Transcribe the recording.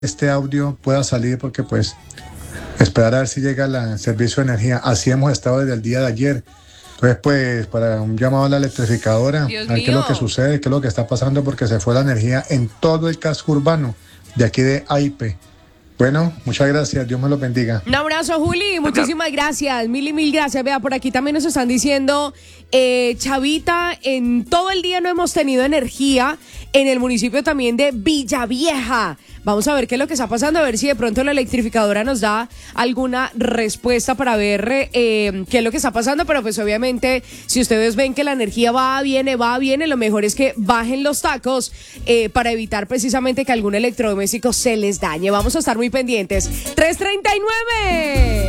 este audio pueda salir porque pues esperar a ver si llega el servicio de energía. Así hemos estado desde el día de ayer. Entonces pues para un llamado a la electrificadora, Dios a ver qué es lo que mío. sucede, qué es lo que está pasando porque se fue la energía en todo el casco urbano de aquí de AIPE. Bueno, muchas gracias, Dios me los bendiga. Un abrazo, Juli, muchísimas gracias, mil gracias. Vea, por aquí también nos están diciendo, Chavita, en todo el día no hemos tenido energía en el municipio también de Villavieja. Vamos a ver qué es lo que está pasando, a ver si de pronto la electrificadora nos da alguna respuesta para ver qué es lo que está pasando, pero pues obviamente si ustedes ven que la energía va, viene, lo mejor es que bajen los tacos para evitar precisamente que algún electrodoméstico se les dañe. Vamos a estar muy pendientes. 3:39.